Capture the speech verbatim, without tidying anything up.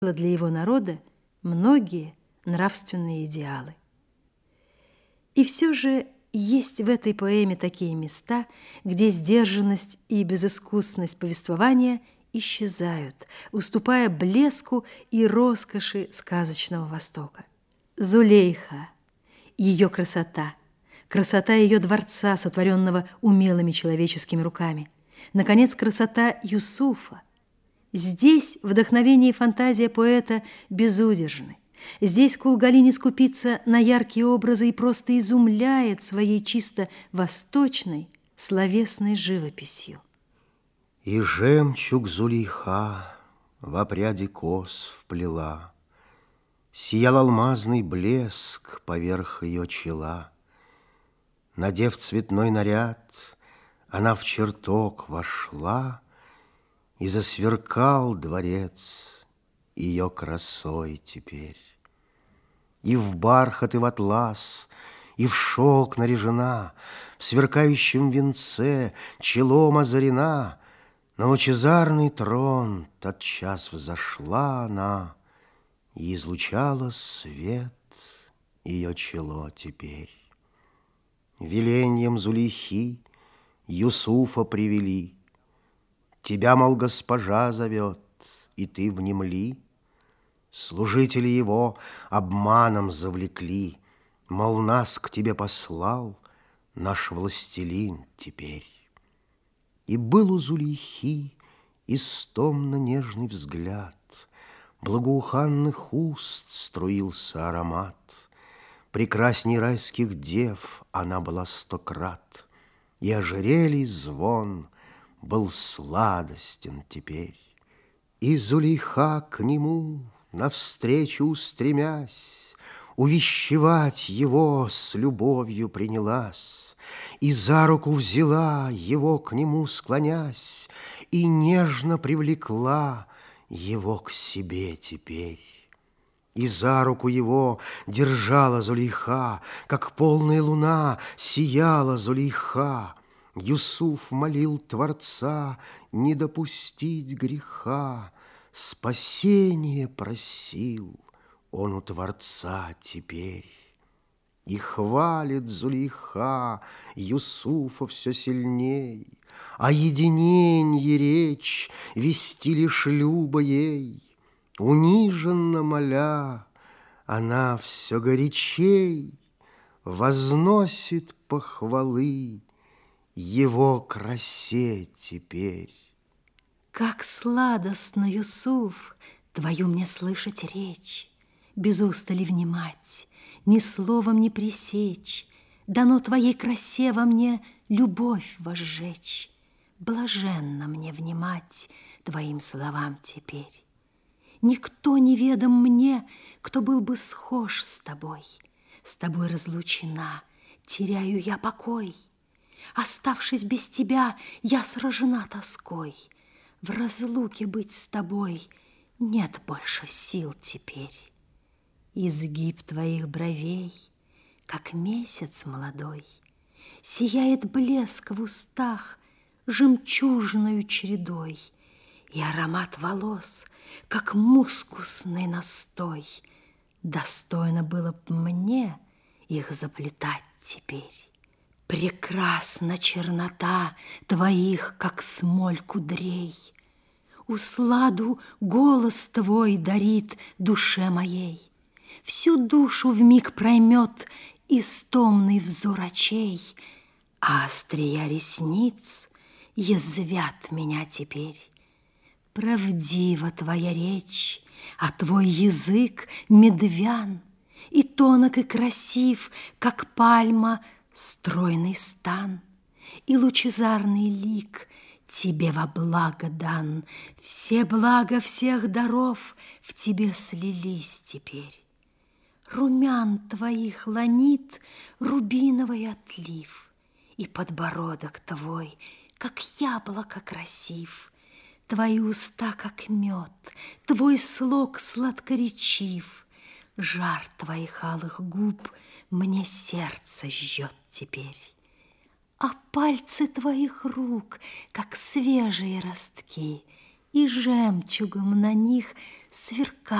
для его народа многие нравственные идеалы. И все же есть в этой поэме такие места, где сдержанность и безыскусность повествования исчезают, уступая блеску и роскоши сказочного Востока. Зулейха, ее красота, красота ее дворца, сотворенного умелыми человеческими руками, наконец, красота Юсуфа. Здесь вдохновение и фантазия поэта безудержны. Здесь Кулгали не скупится на яркие образы и просто изумляет своей чисто восточной словесной живописью. И жемчуг Зулейха в опряде кос вплела, сиял алмазный блеск поверх ее чела. Надев цветной наряд, она в чертог вошла, и засверкал дворец ее красой теперь. И в бархат, и в атлас, и в шелк наряжена, в сверкающем венце челом озарена. На лучезарный трон тотчас взошла она, и излучала свет ее чело теперь. Веленьем Зулейхи Юсуфа привели. Тебя, мол, госпожа зовет, и ты внемли. Служители его обманом завлекли, мол, нас к тебе послал наш властелин теперь. И был у Зулейхи истомно-нежный взгляд, благоуханных уст струился аромат. Прекрасней райских дев она была сто крат, и ожерелий звон был сладостен теперь. И Зулейха к нему навстречу устремясь, увещевать его с любовью принялась, и за руку взяла его к нему склонясь, и нежно привлекла его к себе теперь. И за руку его держала Зулейха, как полная луна сияла Зулейха. Юсуф молил Творца не допустить греха, спасение просил он у Творца теперь. И хвалит Зулейха Юсуфа все сильней, о единенье речь вести лишь любо ей. Униженно моля, она все горячей возносит похвалы его красе теперь. Как сладостно, Юсуф, твою мне слышать речь, без устали внимать, ни словом не пресечь, дано твоей красе во мне любовь возжечь. Блаженно мне внимать твоим словам теперь. Никто не ведом мне, кто был бы схож с тобой. С тобой разлучена, теряю я покой. Оставшись без тебя, я сражена тоской. В разлуке быть с тобой нет больше сил теперь. Изгиб твоих бровей, как месяц молодой, сияет блеск в устах жемчужною чередой, и аромат волос, как мускусный настой. Достойно было б мне их заплетать теперь. Прекрасна чернота твоих, как смоль кудрей. Усладу голос твой дарит душе моей. Всю душу вмиг проймет истомный взор очей, а острия ресниц язвят меня теперь. Правдива твоя речь, а твой язык медвян, и тонок и красив, как пальма, стройный стан, и лучезарный лик тебе во благо дан. Все блага всех даров в тебе слились теперь. Румян твоих ланит рубиновый отлив, и подбородок твой, как яблоко красив. Твои уста, как мед, твой слог сладкоречив. Жар твоих алых губ мне сердце жжет теперь. А пальцы твоих рук, как свежие ростки, и жемчугом на них сверкал.